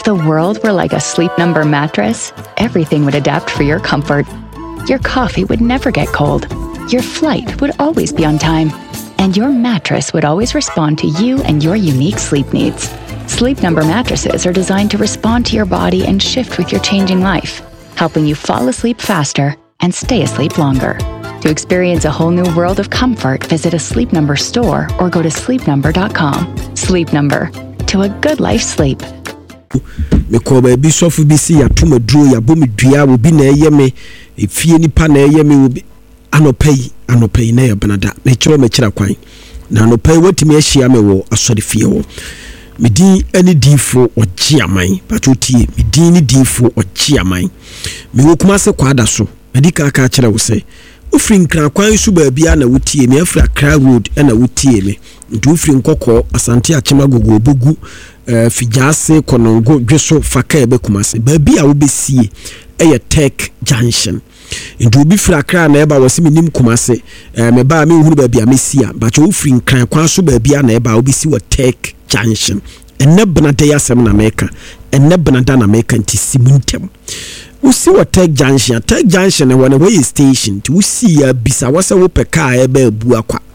If the world were like a Sleep Number mattress, everything would adapt for your comfort. Your coffee would never get cold. Your flight would always be on time. And your mattress would always respond to you and your unique sleep needs. Sleep Number mattresses are designed to respond to your body and shift with your changing life, helping you fall asleep faster and stay asleep longer. To experience a whole new world of comfort, visit a Sleep Number store or go to sleepnumber.com. Sleep Number. To a good life sleep. Me ko ba bi sofu bi si atoma duro ya bo me dua wo bi na eyeme efie nipa na eyeme wo bi anopai na ya banada me kiro me kira kwan na anopai watimi ahia me wo asori fie wo me din ani difo ogie aman patotie me din ni difo ogie aman me wo kuma se kwada so medika aka kira wo se ofri nkran kwan su ba bia na wotie me afra Accra Road na wotie me ntu ofri nkokọ asante achema gogo obugu fijase konongo dweso faka ebe kumase ba bia wo besie eye Tech Junction ntu bi fra Accra na eba wose minim kumase me ba me hunu ba bia mesia ba che ofri nkran kwan so ba bia na eba wo besi wo Tech Junction enne benade yasem na meka enne benada na meka nti simuntem usi wa Tech Junction wana way station ti usi ya bisa wasa wo peka ebe ebu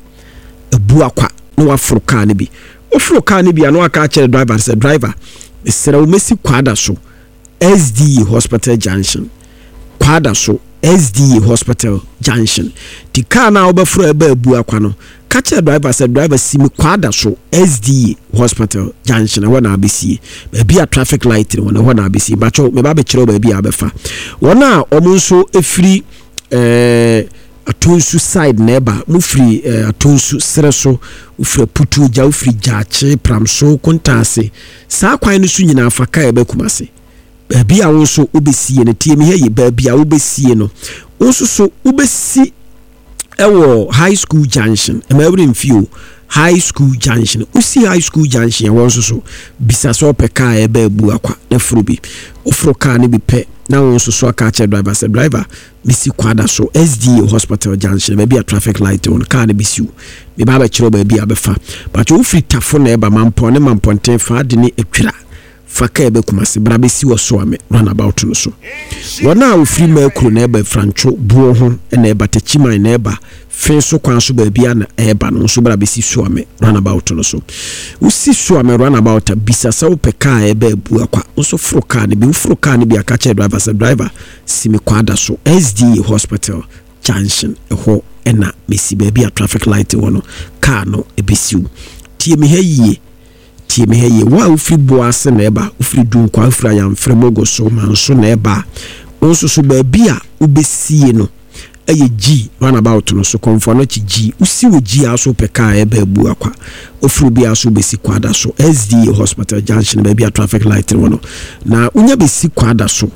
akwa no afro car ne bi ofro car ne bi anu aka chere driver say driver esere wo mesi kwada so SDA Hospital Junction kwada so SDA Hospital Junction ti car na obafro ebe ebu akwa no ka chere driver say driver simi kwada so SDA Hospital Junction wana abisi be a traffic light wana abisi bacho me ba be kire ba bia abefa wana omunso efiri atonsu side neba mufiri atonsu sereso ufiri putu ja ufiri jache pramso kontase sa kwan no su nyina afaka ebe kumase ba bia wonso obesie ne tie me heyi ba bia obesie no wonso so obesi ewo High School Junction emawre mfio High School Junction usi High School Junction wonso so bisa so peka ebe ebu akwa na frubi ofro car ne bi pe na wonso so aka che driver say driver misi kwada so SDA Hospital Junction be a traffic light on car ne bisiu me ba ba kiro ba bi abefa but wo free tafo na eba mampo ne mamponten fa de ne etwira faka ebe kumase bra besi wo so ame run about no so wona wo free makro na eba francho buo ho na eba techiman na eba fenso kwan so ba bia na eba no so bra besi so ame run about no so usi so ame run about bisa sa wo peka eba ebu akwa so fro car ne bi aka che driver say driver simi kwada so SDA Hospital Junction ho na mesi ba bia traffic light wono car no ebesiu tie me hayi wa ufri boase na eba ufri dunkwa ufra ya mfremogo so manso na eba onso so ba bia ubesie no eye G run about no so konfo no chi G usi wo G aso peka eba ebu akwa ofru bia aso besi kwada so SDA Hospital Junction ba bia traffic light wono na unya besi kwada so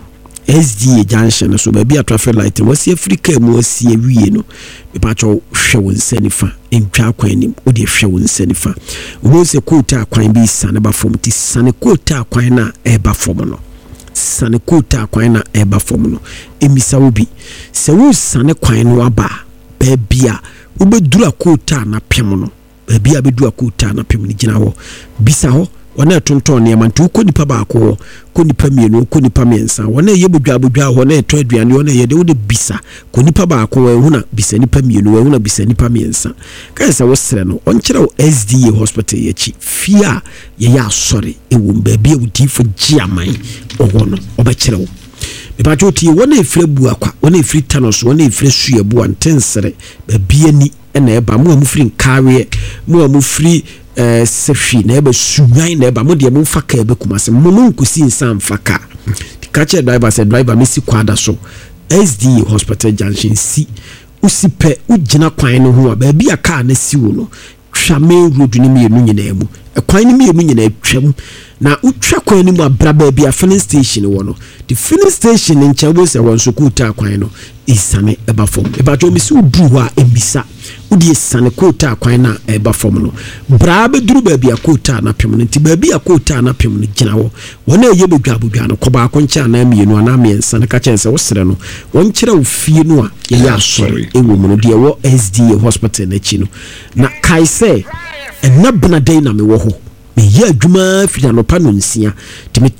SDA Junction so ba bia traffic light wasi Africa mu wasi ewie no mepacho hwe wonse nifa entwa kwan nim odi hwe wonse nifa wo se kota kwan bi sane ba fom ti sane kota kwan na eba fom no sane kota kwan na eba fom no emisa obi se wo sane kwan no aba ba bia wo bedura kota na pem no ba bia bedura kota na pem ni gina ho bisa ho wana tonton ne amantu ko nipa ba ko nipa mienu ko nipa mensa wana ye bodwa ho na eto aduane wana ye de wo de bisa ko nipa ba ko hu na bisa nipa mienu hu na bisa nipa mensa kai sa wo sere no onkyere SDA Hospital ye chi fia ye ya sori ewo mbaabi ewudifo giaman owono obekere wo me pa ti wana efre bu akwa wana efri tanos wana efre sue bu antensere baabi ani na eba mo amufri nkawe mo amufri sefi na eba sunyan na eba mo de mo faka ebe kumase mo nkusi nsam faka kache driver say driver mesi kwada so SDA Hospital Junction si usipe ugina kwan no ho ba bia car na si wo no twame road ni mienu nyina mu kwan ni mienu nyina twam na utwa kwan ni mu abra ba bia filling station wo no the filling station in chawo se won so kuta kwan no isane eba fom eba jo mesi udu ho a emisa udi sane kota kwan na eba fom no bra be duru ba bia kota na pem no nti ba bia kota na pem no gina wo wona ye bedwa no ko ba ko ncha na mienu ana miensa na ka chense wo sere no won kire wo fie no a ye ya sorry ewo mu no de wo SDA Hospital na chi no na kai se enabna dai na me wo ho me ye adwuma fi na no pa no nsia